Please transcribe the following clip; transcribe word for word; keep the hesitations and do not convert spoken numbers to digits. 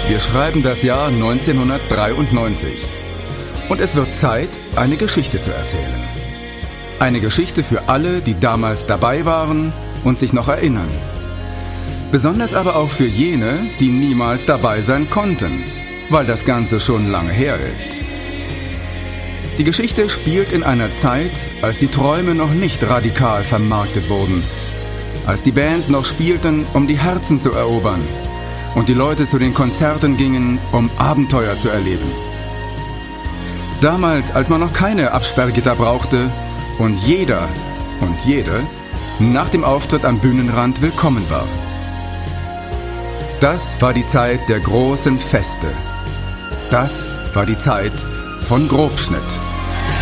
Wir schreiben das Jahr neunzehnhundertdreiundneunzig. Und es wird Zeit, eine Geschichte zu erzählen. Eine Geschichte für alle, die damals dabei waren und sich noch erinnern. Besonders aber auch für jene, die niemals dabei sein konnten, weil das Ganze schon lange her ist. Die Geschichte spielt in einer Zeit, als die Träume noch nicht radikal vermarktet wurden, als die Bands noch spielten, um die Herzen zu erobern und die Leute zu den Konzerten gingen, um Abenteuer zu erleben. Damals, als man noch keine Absperrgitter brauchte und jeder und jede nach dem Auftritt am Bühnenrand willkommen war. Das war die Zeit der großen Feste. Das war die Zeit von Grobschnitt.